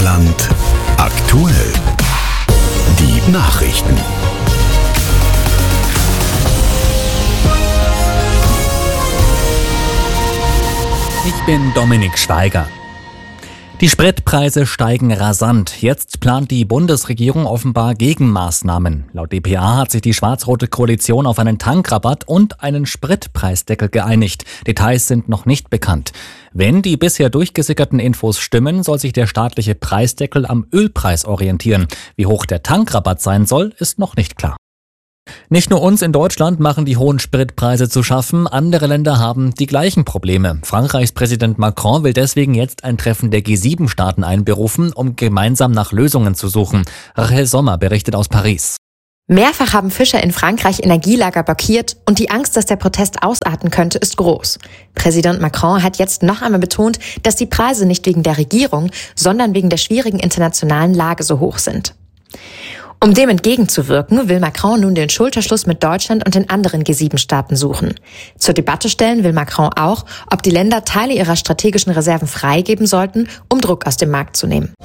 Sauerland aktuell. Die Nachrichten. Ich bin Dominik Steiger. Die Spritpreise steigen rasant. Jetzt plant die Bundesregierung offenbar Gegenmaßnahmen. Laut dpa hat sich die schwarz-rote Koalition auf einen Tankrabatt und einen Spritpreisdeckel geeinigt. Details sind noch nicht bekannt. Wenn die bisher durchgesickerten Infos stimmen, soll sich der staatliche Preisdeckel am Ölpreis orientieren. Wie hoch der Tankrabatt sein soll, ist noch nicht klar. Nicht nur uns in Deutschland machen die hohen Spritpreise zu schaffen, andere Länder haben die gleichen Probleme. Frankreichs Präsident Macron will deswegen jetzt ein Treffen der G7-Staaten einberufen, um gemeinsam nach Lösungen zu suchen. Rachel Sommer berichtet aus Paris. Mehrfach haben Fischer in Frankreich Energielager blockiert und die Angst, dass der Protest ausarten könnte, ist groß. Präsident Macron hat jetzt noch einmal betont, dass die Preise nicht wegen der Regierung, sondern wegen der schwierigen internationalen Lage so hoch sind. Um dem entgegenzuwirken, will Macron nun den Schulterschluss mit Deutschland und den anderen G7-Staaten suchen. Zur Debatte stellen will Macron auch, ob die Länder Teile ihrer strategischen Reserven freigeben sollten, um Druck aus dem Markt zu nehmen.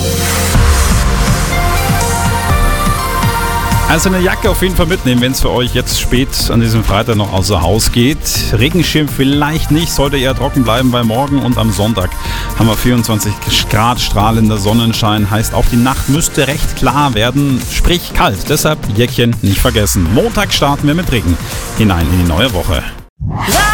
Also eine Jacke auf jeden Fall mitnehmen, wenn es für euch jetzt spät an diesem Freitag noch außer Haus geht. Regenschirm vielleicht nicht, sollte eher trocken bleiben, weil morgen und am Sonntag haben wir 24 Grad strahlender Sonnenschein. Heißt, auch die Nacht müsste recht klar werden, sprich kalt. Deshalb Jäckchen nicht vergessen. Montag starten wir mit Regen hinein in die neue Woche.